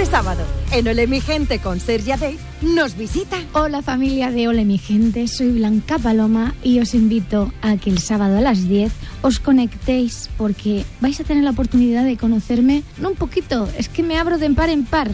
sábado, en Ole mi Gente con Sergia Day, nos visita. Hola familia de Ole mi Gente, soy Blanca Paloma y os invito a que el sábado a las 10 os conectéis porque vais a tener la oportunidad de conocerme, no un poquito, es que me abro de par en par.